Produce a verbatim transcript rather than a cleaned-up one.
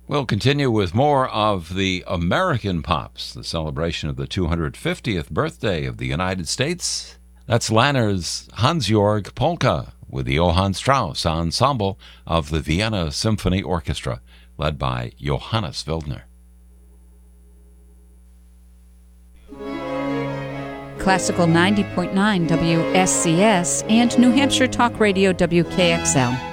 We'll continue with more of the American Pops, the celebration of the two hundred fiftieth birthday of the United States. That's Lanner's Hans-Jörg Polka with the Johann Strauss Ensemble of the Vienna Symphony Orchestra, led by Johannes Wildner. Classical ninety point nine W S C S and New Hampshire Talk Radio W K X L.